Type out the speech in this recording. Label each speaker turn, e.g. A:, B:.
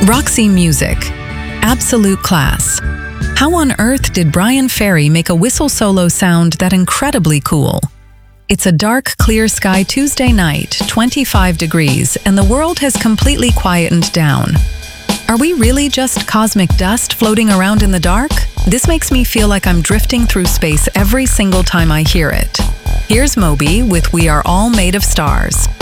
A: Roxy Music. Absolute class. How on earth did Bryan Ferry make a whistle solo sound that incredibly cool? It's a dark, clear sky Tuesday night, 25 degrees, and the world has completely quietened down. Are we really just cosmic dust floating around in the dark? This makes me feel like I'm drifting through space every single time I hear it. Here's Moby with We Are All Made of Stars.